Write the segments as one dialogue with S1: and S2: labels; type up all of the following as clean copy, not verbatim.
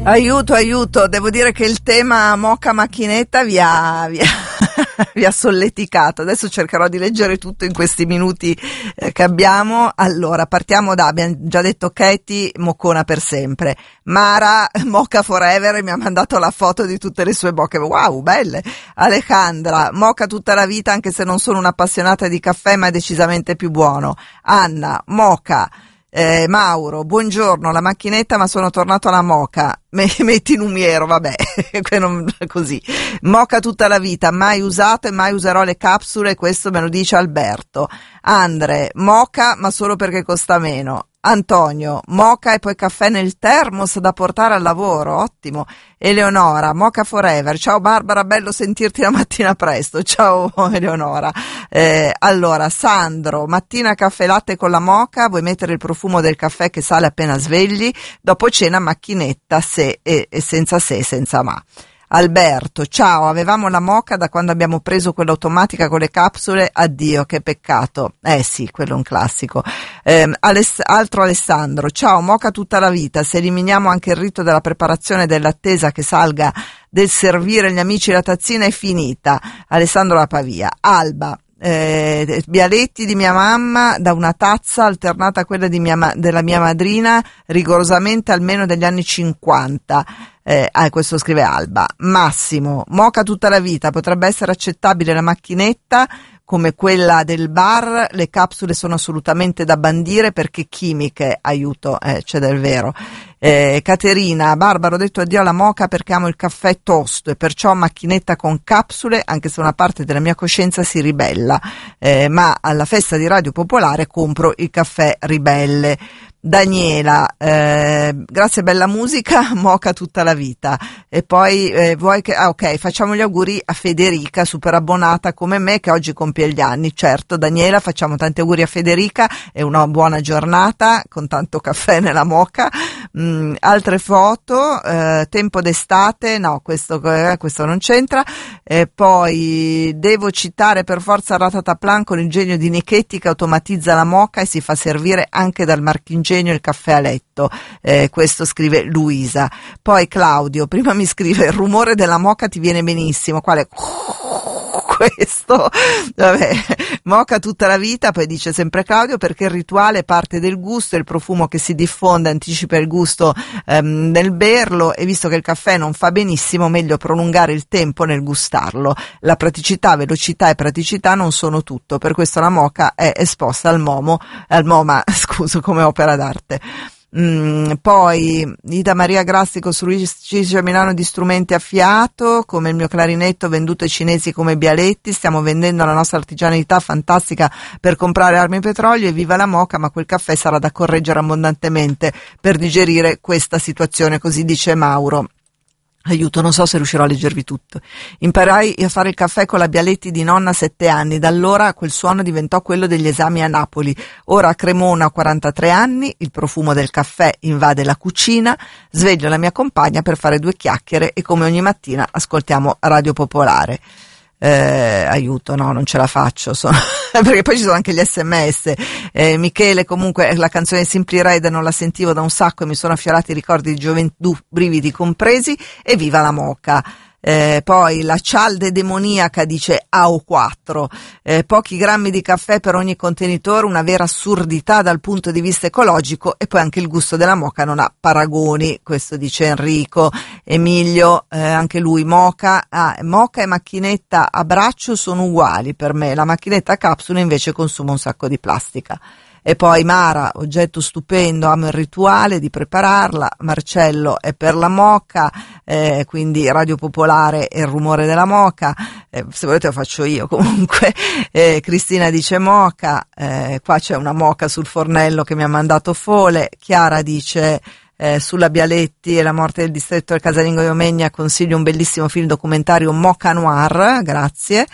S1: Aiuto, devo dire che il tema moka macchinetta vi ha solleticato. Adesso cercherò di leggere tutto in questi minuti che abbiamo. Allora, partiamo abbiamo già detto Katie, moccona per sempre. Mara, mocha forever, e mi ha mandato la foto di tutte le sue moche. Wow, belle! Alejandra, mocha tutta la vita, anche se non sono un'appassionata di caffè, ma è decisamente più buono. Anna, mocha. Mauro, buongiorno, la macchinetta, ma sono tornato alla moka. Metti Lumiero, vabbè, così. Moka tutta la vita, mai usato e mai userò le capsule, questo me lo dice Alberto. Andre, moka, ma solo perché costa meno. Antonio, moka e poi caffè nel termos da portare al lavoro, ottimo. Eleonora, moka forever. Ciao Barbara, bello sentirti la mattina presto. Ciao Eleonora. Allora, Sandro, mattina caffè latte con la moka, vuoi mettere il profumo del caffè che sale appena svegli, dopo cena macchinetta, se e senza se e senza ma. Alberto, ciao, avevamo la moka da quando abbiamo preso quella automatica con le capsule, addio, che peccato. Sì, quello è un classico. Altro Alessandro, ciao, moka tutta la vita, se eliminiamo anche il rito della preparazione e dell'attesa che salga del servire agli amici la tazzina è finita. Alessandro da Pavia. Alba, bialetti di mia mamma da una tazza alternata a quella della mia madrina, rigorosamente almeno degli anni 50. Questo scrive Alba. Massimo, moka tutta la vita, potrebbe essere accettabile la macchinetta come quella del bar, le capsule sono assolutamente da bandire perché chimiche, aiuto, c'è del vero. Caterina, Barbara, ho detto addio alla moka perché amo il caffè tosto e perciò macchinetta con capsule, anche se una parte della mia coscienza si ribella, ma alla festa di Radio Popolare compro il caffè ribelle. Daniela, grazie, bella musica, moka tutta la vita. E poi vuoi che ok, facciamo gli auguri a Federica, super abbonata come me, che oggi compie gli anni. Certo Daniela, facciamo tanti auguri a Federica e una buona giornata con tanto caffè nella moka. Altre foto, tempo d'estate, no, questo non c'entra. Poi devo citare per forza Ratataplan con il genio di Nichetti che automatizza la moka e si fa servire anche dal marchingegno il caffè a letto. Questo scrive Luisa. Poi Claudio, prima mi scrive il rumore della moka ti viene benissimo, quale questo, vabbè, moka tutta la vita. Poi dice sempre Claudio, perché il rituale parte del gusto e il profumo che si diffonde anticipa il gusto nel berlo, e visto che il caffè non fa benissimo, meglio prolungare il tempo nel gustarlo. La praticità, velocità e praticità non sono tutto, per questo la moka è esposta al MoMA, scuso, come opera d'arte. Poi Ida Maria Grassi costruisce a Milano di strumenti a fiato come il mio clarinetto venduto ai cinesi come bialetti, stiamo vendendo la nostra artigianalità fantastica per comprare armi e petrolio, e viva la moka, ma quel caffè sarà da correggere abbondantemente per digerire questa situazione, così dice Mauro. Aiuto, non so se riuscirò a leggervi tutto. Imparai a fare il caffè con la Bialetti di nonna a 7 anni, da allora quel suono diventò quello degli esami a Napoli. Ora a Cremona ho 43 anni, il profumo del caffè invade la cucina, sveglio la mia compagna per fare 2 chiacchiere e come ogni mattina ascoltiamo Radio Popolare. Aiuto, no, non ce la faccio, perché poi ci sono anche gli SMS. Michele, comunque la canzone Simply Red non la sentivo da un sacco e mi sono affiorati i ricordi di gioventù, brividi compresi, e viva la moka. Poi la cialde demoniaca dice AO4, pochi grammi di caffè per ogni contenitore, una vera assurdità dal punto di vista ecologico, e poi anche il gusto della moka non ha paragoni, questo dice Enrico. Emilio, anche lui moka e macchinetta a braccio sono uguali per me, la macchinetta a capsule invece consuma un sacco di plastica. E poi Mara, oggetto stupendo, amo il rituale di prepararla. Marcello è per la moka, quindi Radio Popolare e il rumore della moka. Se volete lo faccio io comunque. Cristina dice moka, qua c'è una moka sul fornello che mi ha mandato Fole. Chiara dice sulla Bialetti e la morte del distretto del casalingo di Omegna consiglio un bellissimo film documentario Moka Noir, grazie.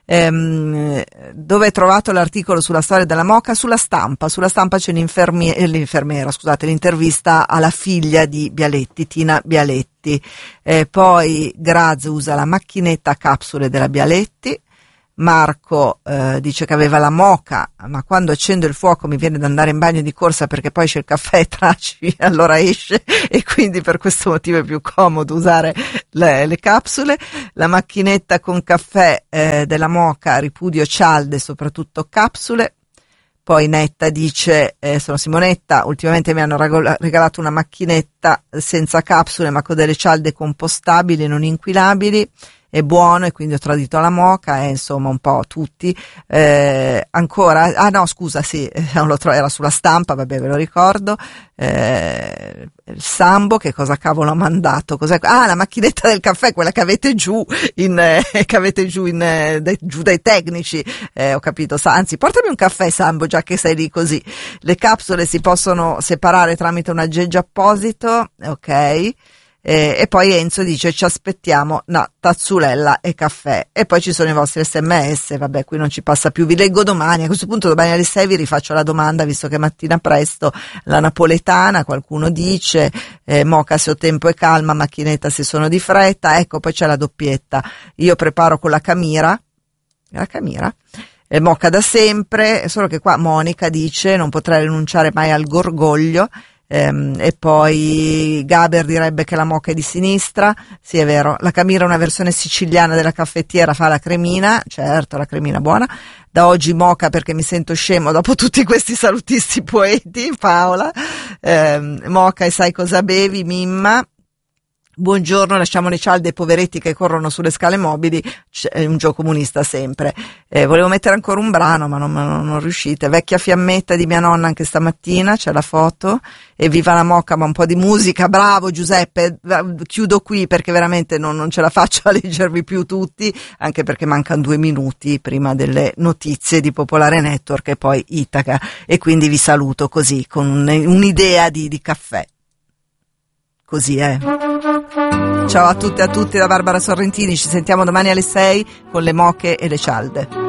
S1: Dove hai trovato l'articolo sulla storia della moka? Sulla stampa c'è l'infermiera, scusate, l'intervista alla figlia di Bialetti, Tina Bialetti. Poi Graz usa la macchinetta a capsule della Bialetti. Marco dice che aveva la moka, ma quando accendo il fuoco mi viene da andare in bagno di corsa perché poi c'è il caffè e traci, allora esce, e quindi per questo motivo è più comodo usare le capsule. La macchinetta con caffè della moka, ripudio cialde, soprattutto capsule. Poi Netta dice, sono Simonetta, ultimamente mi hanno regalato una macchinetta senza capsule ma con delle cialde compostabili non inquinabili, è buono, e quindi ho tradito la moka, insomma un po' tutti. Ancora, no scusa, sì, non lo trovo, era sulla stampa, vabbè, ve lo ricordo. Il Sambo, che cosa cavolo ha mandato? Cos'è? Ah, la macchinetta del caffè, quella che avete giù giù dai tecnici, ho capito. Anzi, portami un caffè, Sambo, già che sei lì così. Le capsule si possono separare tramite un aggeggio apposito, ok. E poi Enzo dice ci aspettiamo una tazzulella e caffè, e poi ci sono i vostri sms, vabbè, qui non ci passa più, vi leggo domani. A questo punto domani alle 6 vi rifaccio la domanda, visto che mattina presto. La napoletana, qualcuno dice, moka se ho tempo e calma, macchinetta se sono di fretta. Ecco, poi c'è la doppietta, io preparo con la camira, moka da sempre, solo che qua Monica dice non potrei rinunciare mai al gorgoglio. E poi Gaber direbbe che la moka è di sinistra. Sì, è vero, la Camira è una versione siciliana della caffettiera, fa la cremina, certo, la cremina buona. Da oggi moka perché mi sento scemo dopo tutti questi salutisti poeti, Paola. Moka e sai cosa bevi, Mimma. Buongiorno, lasciamo le cialde ai poveretti che corrono sulle scale mobili, c'è un gioco comunista sempre. Volevo mettere ancora un brano ma non riuscite. Vecchia fiammetta di mia nonna anche stamattina, c'è la foto. E viva la moka, ma un po' di musica, bravo Giuseppe. Chiudo qui perché veramente non ce la faccio a leggervi più tutti, anche perché mancano 2 minuti prima delle notizie di Popolare Network e poi Itaca, e quindi vi saluto così con un'idea di caffè. Così, Ciao a tutte e a tutti da Barbara Sorrentini, ci sentiamo domani alle 6 con le moche e le cialde.